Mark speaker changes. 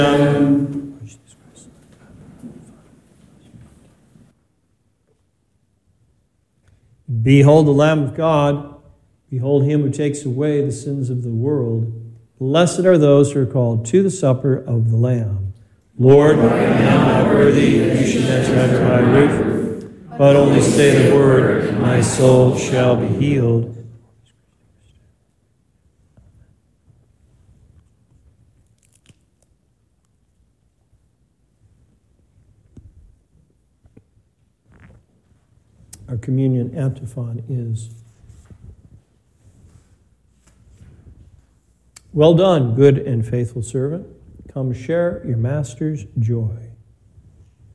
Speaker 1: Behold the Lamb of God. Behold him who takes away the sins of the world. Blessed are those who are called to the supper of the Lamb. Lord, I am not worthy that you should enter under my roof, but only say the word, and my soul shall be healed. Our communion antiphon is, well done, good and faithful servant. Come share your master's joy.